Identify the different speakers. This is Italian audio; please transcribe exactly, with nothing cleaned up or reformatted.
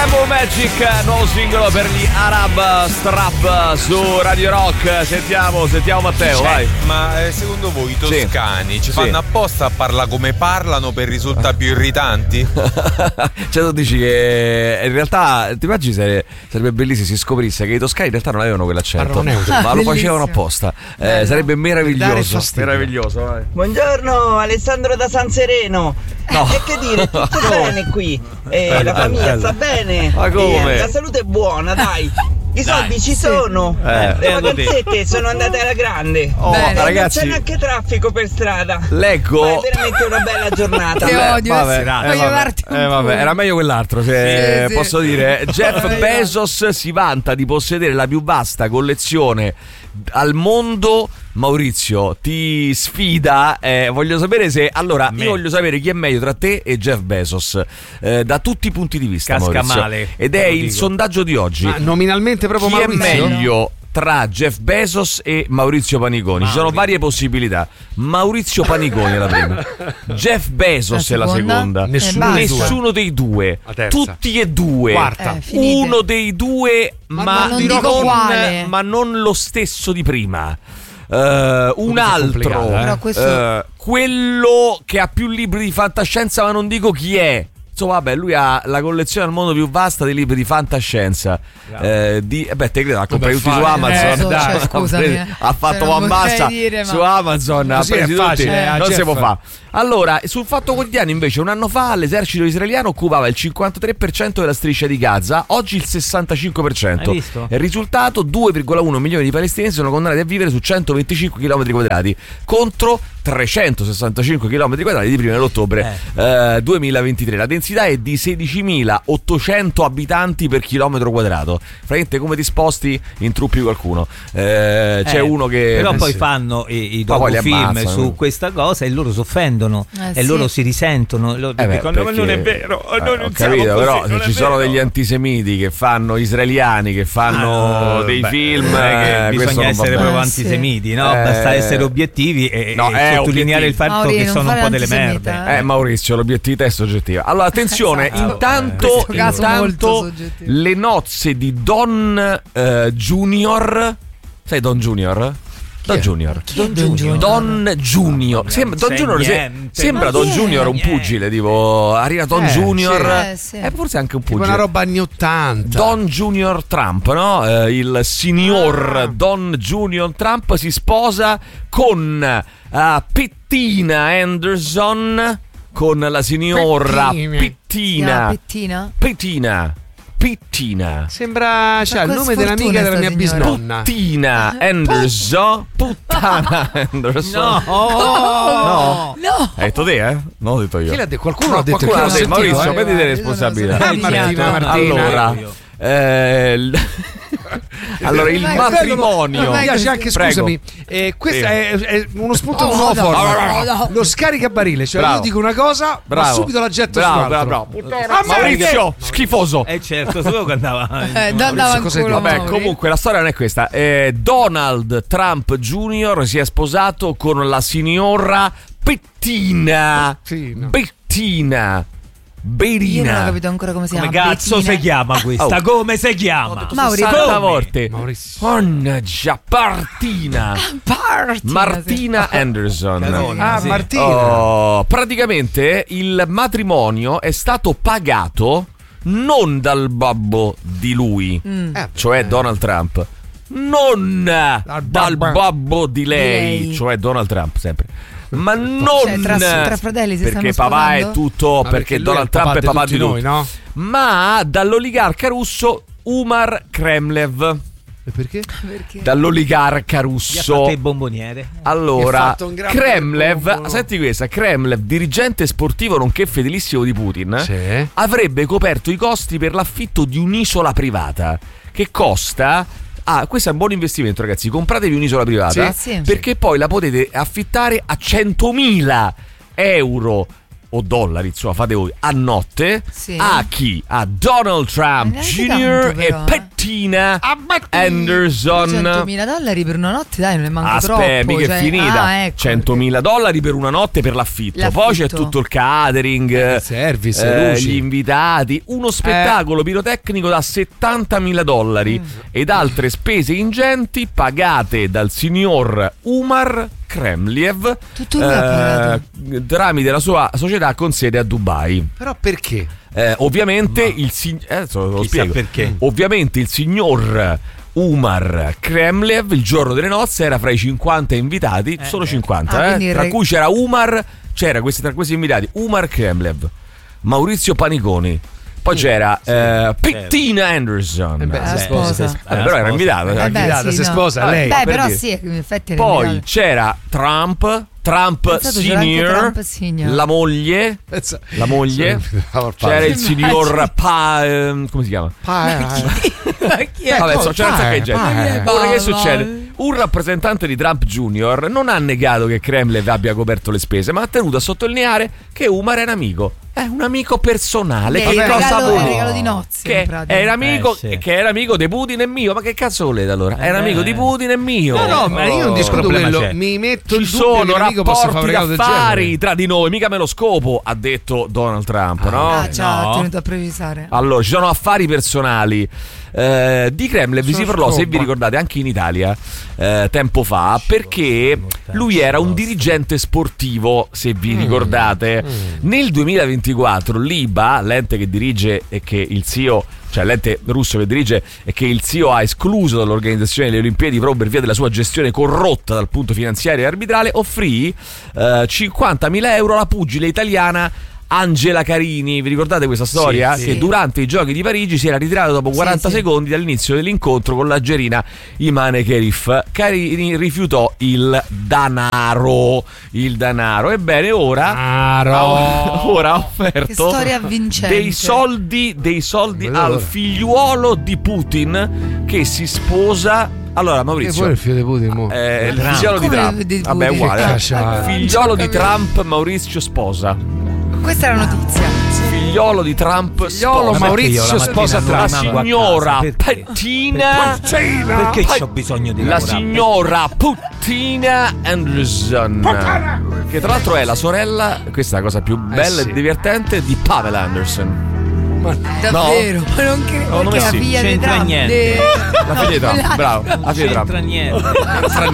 Speaker 1: Rainbow Magic, nuovo singolo per gli Arab Strap su Radio Rock. Sentiamo, sentiamo Matteo,
Speaker 2: C'è,
Speaker 1: vai.
Speaker 2: Ma eh, secondo voi i toscani sì. ci fanno sì. apposta a parlare come parlano per risultare più irritanti?
Speaker 1: Cioè tu dici che in realtà ti immagini se sarebbe bellissimo se si scoprisse che i toscani in realtà non avevano quell'accento,
Speaker 3: ah,
Speaker 1: ma lo facevano apposta. Eh, sarebbe meraviglioso, meraviglioso. Vai.
Speaker 4: Buongiorno, Alessandro da San Sereno.
Speaker 1: No.
Speaker 4: E che dire, tutto bene qui. Eh,
Speaker 1: bello,
Speaker 4: la famiglia
Speaker 1: bello.
Speaker 4: sta bene.
Speaker 1: Ma come?
Speaker 4: Eh, la salute è buona, dai. I soldi
Speaker 1: Dai,
Speaker 4: ci
Speaker 1: sì.
Speaker 4: sono.
Speaker 1: Eh,
Speaker 4: Le vacanzette sono andate alla grande.
Speaker 1: Oh,
Speaker 4: Bene,
Speaker 1: ragazzi,
Speaker 4: non c'è neanche traffico per strada.
Speaker 1: Leggo.
Speaker 4: Ma è veramente una bella giornata.
Speaker 5: Che odio,
Speaker 1: vabbè,
Speaker 5: eh,
Speaker 1: eh,
Speaker 5: voglio
Speaker 1: vabbè,
Speaker 5: darti un
Speaker 1: eh, vabbè,
Speaker 5: po'.
Speaker 1: era meglio quell'altro, se
Speaker 5: Sì,
Speaker 1: posso
Speaker 5: sì.
Speaker 1: dire. Jeff Bezos si vanta di possedere la più vasta collezione al mondo. Maurizio ti sfida, eh, voglio sapere se allora
Speaker 6: Me.
Speaker 1: io voglio sapere chi è meglio tra te e Jeff Bezos, eh, da tutti i punti di vista.
Speaker 6: Casca
Speaker 1: Maurizio.
Speaker 6: male,
Speaker 1: ed
Speaker 6: te
Speaker 1: è
Speaker 6: lo
Speaker 1: il
Speaker 6: dico.
Speaker 1: sondaggio di oggi.
Speaker 3: Ma nominalmente proprio
Speaker 1: Chi
Speaker 3: Maurizio?
Speaker 1: è meglio tra Jeff Bezos e Maurizio Paniconi? Ci sono varie possibilità. Maurizio Paniconi è la prima, Jeff Bezos
Speaker 5: La
Speaker 1: è la
Speaker 5: seconda?
Speaker 1: seconda.
Speaker 5: Eh,
Speaker 3: Nessuno,
Speaker 5: basta.
Speaker 1: Nessuno dei due,
Speaker 3: La terza.
Speaker 1: tutti e due.
Speaker 3: Quarta.
Speaker 5: Eh, finite.
Speaker 1: Uno dei due, ma,
Speaker 5: ma non dico
Speaker 1: non,
Speaker 5: quale.
Speaker 1: ma non lo stesso di prima. Uh, un
Speaker 3: Questa è
Speaker 1: altro,
Speaker 3: complicata, eh.
Speaker 5: Però questo-
Speaker 1: uh, quello che ha più libri di fantascienza, ma non dico chi è. Insomma, vabbè, lui ha la collezione al mondo più vasta dei libri di fantascienza. Eh, di, eh beh, te credo, ha comprato tutti su
Speaker 3: fare.
Speaker 1: Amazon.
Speaker 5: Eh, so, cioè,
Speaker 1: Ha
Speaker 5: scusami,
Speaker 1: preso-
Speaker 5: eh.
Speaker 1: ha fatto
Speaker 5: Cioè, non
Speaker 1: una massa
Speaker 5: potrei dire, ma-
Speaker 1: su Amazon. Ha
Speaker 3: Così è
Speaker 1: presi tutti.
Speaker 3: facile, eh,
Speaker 1: non
Speaker 3: Jeff.
Speaker 1: si può fare. Allora, sul Fatto Quotidiano invece un anno fa l'esercito israeliano occupava il cinquantatré per cento della striscia di Gaza, oggi il sessantacinque per cento.
Speaker 6: Hai visto?
Speaker 1: Il risultato: due virgola uno milioni di palestinesi sono condannati a vivere su centoventicinque chilometri quadrati contro trecentosessantacinque chilometri quadrati di prima dell'ottobre eh, duemilaventitré. La densità è di sedicimilaottocento abitanti per chilometro quadrato. Francamente, come ti sposti intruppi qualcuno. Eh, c'è
Speaker 6: Eh,
Speaker 1: uno che
Speaker 6: però
Speaker 1: eh,
Speaker 6: poi
Speaker 1: sì.
Speaker 6: fanno i, i
Speaker 1: Ma poi li
Speaker 6: docufilm
Speaker 1: ammazzano.
Speaker 6: su questa cosa e loro si offendono
Speaker 5: Eh,
Speaker 6: e
Speaker 5: sì.
Speaker 6: loro si risentono e loro
Speaker 1: Eh beh,
Speaker 6: dicono ma non è
Speaker 1: perché-
Speaker 6: vero,
Speaker 1: eh,
Speaker 6: noi
Speaker 1: ho
Speaker 6: non siamo
Speaker 1: capito,
Speaker 6: così,
Speaker 1: però
Speaker 6: non
Speaker 1: se
Speaker 6: è
Speaker 1: ci sono
Speaker 6: vero.
Speaker 1: degli antisemiti che fanno israeliani che fanno
Speaker 6: Ah,
Speaker 1: dei
Speaker 6: beh,
Speaker 1: film,
Speaker 6: non è
Speaker 1: eh,
Speaker 6: che
Speaker 1: questo
Speaker 6: bisogna
Speaker 1: non va
Speaker 6: essere
Speaker 1: bene.
Speaker 6: proprio
Speaker 5: Eh, sì.
Speaker 6: antisemiti, no?
Speaker 1: Eh,
Speaker 6: Basta essere obiettivi e,
Speaker 1: no,
Speaker 6: e
Speaker 1: è
Speaker 6: sottolineare il fatto
Speaker 5: Mauri,
Speaker 6: che
Speaker 5: non
Speaker 6: sono un
Speaker 5: fare
Speaker 6: po' delle
Speaker 5: antisemita,
Speaker 6: merde.
Speaker 1: Eh Maurizio, l'obiettività è soggettiva. Allora attenzione,
Speaker 5: Esatto.
Speaker 1: intanto,
Speaker 5: In questo caso molto
Speaker 1: intanto
Speaker 5: soggettivo.
Speaker 1: le nozze di Don eh, Junior. Sai Don Junior? Don Junior.
Speaker 5: Don Junior?
Speaker 1: Don Junior. Sembra, Don
Speaker 6: sai
Speaker 1: Junior se-
Speaker 6: niente.
Speaker 1: sembra
Speaker 5: Ma
Speaker 1: Don
Speaker 5: chi è?
Speaker 1: Junior un
Speaker 6: Niente.
Speaker 1: pugile, tipo arriva Don
Speaker 3: Eh,
Speaker 1: Junior.
Speaker 5: sì. Eh, sì.
Speaker 1: Eh, forse anche un
Speaker 3: Tipo
Speaker 1: pugile.
Speaker 3: una roba anni ottanta.
Speaker 1: Don Junior Trump, no? Eh, il signor
Speaker 3: Ah.
Speaker 1: Don Junior Trump si sposa con eh, Pettina Anderson, con la signora
Speaker 3: Pettina.
Speaker 1: Pettina.
Speaker 5: Pettina?
Speaker 1: Pettina. Pettina.
Speaker 3: Sembra, cioè, il
Speaker 5: Ma
Speaker 3: nome
Speaker 5: che
Speaker 3: dell'amica
Speaker 5: sfortuna
Speaker 3: della mia
Speaker 5: sta signora.
Speaker 3: bisnonna.
Speaker 1: Pettina Anderson. Puttana Anderson.
Speaker 6: No,
Speaker 5: No!
Speaker 1: Hai detto te, eh? Non l'ho detto io.
Speaker 3: Chi l'ha detto? Qualcuno
Speaker 1: No,
Speaker 3: l'ha detto.
Speaker 1: qualcuno
Speaker 3: che
Speaker 1: l'ha
Speaker 3: l'ho
Speaker 1: detto.
Speaker 3: sentito,
Speaker 1: Maurizio,
Speaker 3: eh.
Speaker 1: prendi le
Speaker 5: io non
Speaker 1: responsabilità.
Speaker 5: so.
Speaker 3: Eh, Martina, Martina.
Speaker 1: Allora, eh, l- allora il
Speaker 5: Ormai
Speaker 1: matrimonio.
Speaker 3: Mi
Speaker 5: ormai
Speaker 3: piace anche,
Speaker 1: Prego.
Speaker 3: scusami, eh, questo
Speaker 1: Sì.
Speaker 3: è, è uno spunto
Speaker 5: Oh,
Speaker 3: di nuova
Speaker 5: no,
Speaker 3: forma.
Speaker 5: no, no.
Speaker 3: Lo scaricabarile, cioè
Speaker 1: Bravo.
Speaker 3: io dico una cosa, ma
Speaker 1: Bravo.
Speaker 3: subito la getto
Speaker 1: bravo,
Speaker 3: su
Speaker 1: bravo,
Speaker 3: altro.
Speaker 1: bravo.
Speaker 3: Ah,
Speaker 1: Maurizio, schifoso.
Speaker 6: Eh certo, solo che andava
Speaker 5: Eh, da- andava in
Speaker 3: cosa
Speaker 5: culo,
Speaker 3: dico?
Speaker 1: Vabbè,
Speaker 5: Mauri.
Speaker 1: comunque la storia non è questa. Eh, Donald Trump Junior si è sposato con la signora Pettina.
Speaker 3: Pettina.
Speaker 1: Bettina.
Speaker 5: Io non ho
Speaker 1: Berina.
Speaker 5: capito ancora come si
Speaker 6: come
Speaker 5: chiama.
Speaker 6: cazzo
Speaker 5: Bettina.
Speaker 6: si chiama questa?
Speaker 1: Oh.
Speaker 6: Come si chiama?
Speaker 5: Mauri,
Speaker 1: sessanta
Speaker 5: come?
Speaker 1: volte.
Speaker 3: Maurizio.
Speaker 1: Mannaggia, Partina.
Speaker 5: Partina,
Speaker 1: Martina Anderson.
Speaker 6: Cadona.
Speaker 3: Ah,
Speaker 6: Sì.
Speaker 3: Martina.
Speaker 1: Oh, praticamente il matrimonio è stato pagato non dal babbo di lui,
Speaker 3: Eh,
Speaker 1: cioè Donald Trump, non dal
Speaker 3: babbo.
Speaker 1: babbo di lei,
Speaker 5: Di lei.
Speaker 1: cioè Donald Trump sempre. Ma non
Speaker 5: Cioè, tra- tra fratelli si
Speaker 1: perché
Speaker 5: stanno
Speaker 1: papà è
Speaker 5: sposando?
Speaker 1: tutto,
Speaker 3: Ma
Speaker 1: perché
Speaker 3: lui
Speaker 1: Donald
Speaker 3: il
Speaker 1: Trump è papà di
Speaker 3: tutti
Speaker 1: tutti,
Speaker 3: noi, no?
Speaker 1: ma dall'oligarca russo Umar Kremlev.
Speaker 3: E perché?
Speaker 5: Perché?
Speaker 1: Dall'oligarca
Speaker 6: Gli ha
Speaker 1: russo.
Speaker 6: fatto il bomboniere.
Speaker 3: Gli ha
Speaker 1: Allora,
Speaker 3: fatto un gran
Speaker 1: Kremlev,
Speaker 3: bel bombo.
Speaker 1: senti questa, Kremlev, dirigente sportivo nonché fedelissimo di Putin,
Speaker 3: Sì.
Speaker 1: avrebbe coperto i costi per l'affitto di un'isola privata che costa. Ah, questo è un buon investimento, ragazzi. Compratevi un'isola privata
Speaker 5: Sì, sì.
Speaker 1: perché poi la potete affittare a centomila euro o dollari, insomma, fate voi, a notte.
Speaker 5: Sì.
Speaker 1: A chi? A Donald Trump
Speaker 5: Neanche
Speaker 1: Junior
Speaker 5: tanto, però,
Speaker 1: e
Speaker 5: eh.
Speaker 1: Tina Anderson.
Speaker 5: centomila dollari per una notte, dai, non è manco
Speaker 1: Aspetta,
Speaker 5: troppo.
Speaker 1: mica
Speaker 5: cioè,
Speaker 1: è finita.
Speaker 5: ah, ecco.
Speaker 1: centomila dollari per una notte per l'affitto.
Speaker 5: L'affitto.
Speaker 1: Poi c'è tutto il catering,
Speaker 3: service,
Speaker 1: eh,
Speaker 3: luci.
Speaker 1: gli invitati, uno spettacolo pirotecnico da settantamila dollari
Speaker 5: Mm.
Speaker 1: ed altre spese ingenti pagate dal signor Umar Kremliev
Speaker 5: Tutto lui ha pagato.
Speaker 1: tramite la sua società con sede a Dubai.
Speaker 3: Però perché?
Speaker 1: Eh, ovviamente il signor eh, lo
Speaker 6: Chissà
Speaker 1: spiego.
Speaker 6: perché.
Speaker 1: Ovviamente il signor Umar Kremliev il giorno delle nozze era fra i cinquanta invitati, solo cinquanta,
Speaker 5: Ah,
Speaker 1: eh,
Speaker 5: quindi
Speaker 1: tra
Speaker 5: re-
Speaker 1: cui c'era Umar, c'era questi, tra questi invitati Umar Kremliev, Maurizio Paniconi, poi c'era eh, Tina Anderson.
Speaker 3: Eh beh,
Speaker 5: La
Speaker 3: sì.
Speaker 5: sposa.
Speaker 1: Eh, però era invitato.
Speaker 5: Eh
Speaker 1: eh.
Speaker 5: beh,
Speaker 3: Invitata,
Speaker 5: sì,
Speaker 3: si
Speaker 5: no.
Speaker 3: sposa
Speaker 1: Vabbè,
Speaker 3: lei.
Speaker 5: Beh,
Speaker 1: per
Speaker 5: però
Speaker 1: dire.
Speaker 5: sì, in effetti era
Speaker 1: Poi
Speaker 5: invitato.
Speaker 1: c'era Trump, Trump
Speaker 5: Pensato c'era anche
Speaker 1: Senior,
Speaker 5: Trump Senior.
Speaker 1: la moglie,
Speaker 3: Pensa-
Speaker 1: la moglie,
Speaker 3: Sì,
Speaker 1: c'era
Speaker 3: padre.
Speaker 1: il signor Pa, ehm, come si chiama?
Speaker 5: Ma chi è?
Speaker 1: Vabbè, so, c'era un sacco di
Speaker 3: eh,
Speaker 1: gente.
Speaker 3: eh.
Speaker 1: Ora che
Speaker 5: Mamma.
Speaker 1: succede? Un rappresentante di Trump Junior non ha negato che Kremlin abbia coperto le spese, ma ha tenuto a sottolineare che Umar è un amico. È un amico personale.
Speaker 5: Beh,
Speaker 1: Che
Speaker 5: il
Speaker 1: cosa
Speaker 5: regalo,
Speaker 1: vuole?
Speaker 5: il regalo di nozze,
Speaker 1: Che
Speaker 5: in pratica.
Speaker 1: era amico,
Speaker 6: Eh, sì.
Speaker 1: che era amico di Putin e mio. Ma che cazzo volete allora? Era
Speaker 6: Eh.
Speaker 1: amico di Putin e mio.
Speaker 3: No, no, ma io non
Speaker 1: Oh.
Speaker 3: discuto
Speaker 6: problema
Speaker 3: quello.
Speaker 6: c'è.
Speaker 3: Mi metto
Speaker 1: Ci
Speaker 3: il dubbio che
Speaker 1: sono
Speaker 3: un amico possa fare un
Speaker 1: rapporti
Speaker 3: regalo del
Speaker 1: d'affari
Speaker 3: genere.
Speaker 1: tra di noi, mica me lo scopo, ha detto Donald Trump, no?
Speaker 5: Ah, ci ha
Speaker 6: No.
Speaker 5: tenuto a precisare.
Speaker 1: Allora, ci sono affari personali. Eh, di Kremlin vi si
Speaker 3: Sono
Speaker 1: parlò, se
Speaker 3: scopa.
Speaker 1: vi ricordate, anche in Italia eh, tempo fa, perché lui era un dirigente sportivo, se vi ricordate. Nel duemilaventiquattro l'I B A, l'ente che dirige e che il C E O, cioè l'ente russo che dirige e che il C E O ha escluso dall'organizzazione delle Olimpiadi proprio per via della sua gestione corrotta dal punto finanziario e arbitrale, offrì eh, cinquantamila euro alla pugile italiana Angela Carini. Vi ricordate questa storia?
Speaker 3: Sì,
Speaker 1: Che
Speaker 5: sì.
Speaker 1: durante i giochi di Parigi si era ritirata dopo quaranta
Speaker 5: sì.
Speaker 1: secondi dall'inizio dell'incontro con l'algerina Imane Kerif. Carini rifiutò il danaro. Il danaro. Ebbene, ora ha, ora ha offerto
Speaker 5: Che storia avvincente.
Speaker 1: dei soldi, dei soldi
Speaker 3: Allora.
Speaker 1: al figliuolo di Putin che si sposa. Allora,
Speaker 3: Che
Speaker 1: Maurizio.
Speaker 3: poi il figlio di Putin mo.
Speaker 1: Eh, il
Speaker 6: Trump.
Speaker 1: figliolo di
Speaker 5: Come
Speaker 1: Trump.
Speaker 5: di
Speaker 1: Vabbè,
Speaker 5: Putin?
Speaker 1: uguale.
Speaker 3: Che
Speaker 1: eh.
Speaker 3: cacciare.
Speaker 1: Figliolo di
Speaker 5: Non ho
Speaker 1: Trump, Maurizio sposa.
Speaker 5: Questa è la notizia.
Speaker 1: Figliolo di Trump
Speaker 3: Figliolo
Speaker 1: sposa.
Speaker 3: Maurizio
Speaker 6: Perché io la
Speaker 3: sposa
Speaker 6: mattina
Speaker 1: La
Speaker 3: Trump.
Speaker 6: non rimango a
Speaker 1: signora
Speaker 6: casa? Perché?
Speaker 1: Pettina
Speaker 6: Perché
Speaker 1: Pa-
Speaker 6: c'ho bisogno di
Speaker 1: La
Speaker 6: lavorare?
Speaker 1: signora Puttina Anderson, che tra l'altro è la sorella, questa è la cosa più bella
Speaker 3: sì.
Speaker 1: e divertente, di Pamela Anderson.
Speaker 5: Davvero? Ma non credo.
Speaker 1: Secondo me
Speaker 5: Perché la
Speaker 1: sì.
Speaker 5: figlia di
Speaker 6: C'entra
Speaker 5: Trump.
Speaker 6: niente.
Speaker 5: de-
Speaker 1: La figlia di Trump,
Speaker 5: quella-
Speaker 1: bravo, la
Speaker 6: Non
Speaker 1: figlia di
Speaker 6: c'entra
Speaker 1: Trump.
Speaker 6: niente.
Speaker 1: Non c'entra